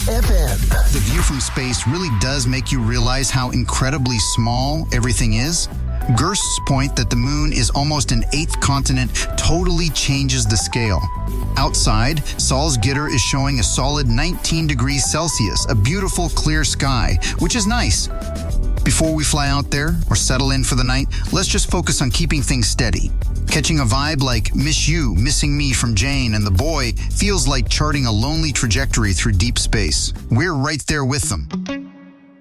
FM. The view from space really does make you realize how incredibly small everything is. Gerst's point that the moon is almost an eighth continent totally changes the scale. Outside, Salzgitter is showing a solid 19 degrees Celsius, a beautiful clear sky, which is nice. Before we fly out there or settle in for the night, let's just focus on keeping things steady. Catching a vibe like Miss You, Missing Me from Jane and The Boy feels like charting a lonely trajectory through deep space. We're right there with them.